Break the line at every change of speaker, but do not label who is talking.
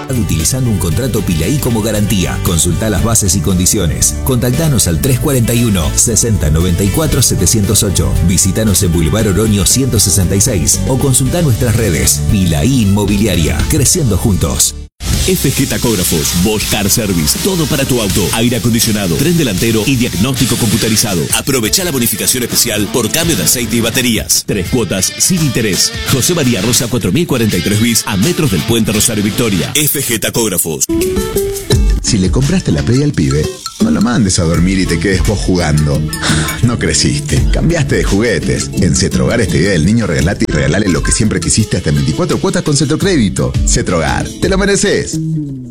utilizando un contrato Pilaí como garantía. Consulta las bases y condiciones. Contactanos al 341 60 94 708. Visítanos en Boulevard Oroño 166 o consulta nuestras redes. Pilaí Inmobiliaria, creciendo juntos.
FG Tacógrafos, Bosch Car Service, todo para tu auto, aire acondicionado, tren delantero y diagnóstico computarizado. Aprovecha la bonificación especial por cambio de aceite y baterías. 3 cuotas sin interés. José María Rosa 4043 bis a metros del Puente Rosario Victoria. FG Tacógrafos.
Si le compraste la Play al pibe, no lo mandes a dormir y te quedes vos jugando. No creciste, cambiaste de juguetes. En Cetrogar esta idea del niño regalate y regalale lo que siempre quisiste hasta en 24 cuotas con Cetrocrédito. Cetrogar, te lo mereces.